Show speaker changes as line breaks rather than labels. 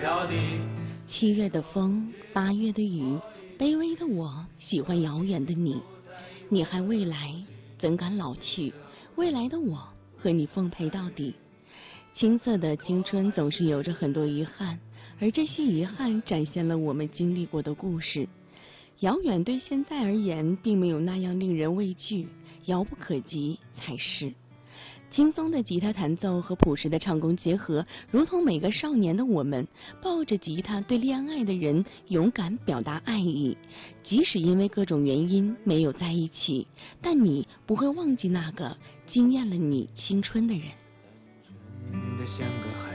7月的风，8月的雨，卑微的我喜欢遥远的你。你还未来，怎敢老去？未来的我和你奉陪到底。青涩的青春总是有着很多遗憾，而这些遗憾展现了我们经历过的故事。遥远对现在而言并没有那样令人畏惧，遥不可及才是。轻松的吉他弹奏和朴实的唱功结合，如同每个少年的我们，抱着吉他对恋爱的人勇敢表达爱意。即使因为各种原因没有在一起，但你不会忘记那个惊艳了你青春的人。
真的像个